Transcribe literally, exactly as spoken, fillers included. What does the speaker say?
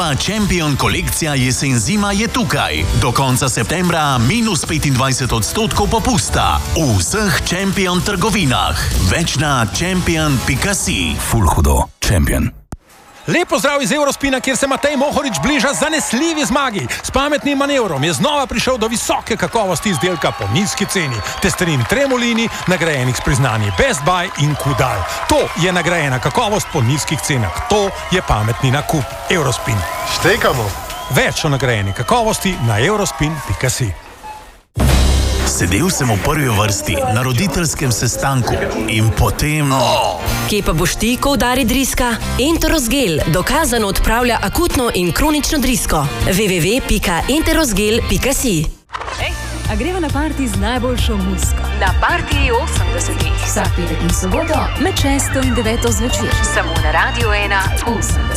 Nova Champion kolekcija jesen-zima je tukaj. Do konca septembra minus petindvajset odstotkov popusta v vseh Champion trgovinah. Več na champion pika si. Ful hudo. Champion. Lepo zdrav iz Eurospina, kjer se Matej Mohorič bliža zanesljivi zmagi. S pametnim manevrom je znova prišel do visoke kakovosti izdelka po nizki ceni. Testerin Tremolini, nagrajenih s priznanji Best Buy in Kudal. To je nagrajena kakovost po nizkih cenah. To je pametni nakup. Eurospin. Štekamo. Več o nagrajeni kakovosti na eurospin pika si. Sedel sem v prvi vrsti na roditeljskem sestanku in potem... Oh. Kje pa boš ti, ko udari driska? Enterosgel dokazano odpravlja akutno in kronično drisko. w w w pika enterosgel pika si. Ej, a greva na parti z najboljšo muziko? Na partiji osemdesetih. Vsak petek in soboto med šesto in deveto zvečer. Samo na Radio ena osemdeset.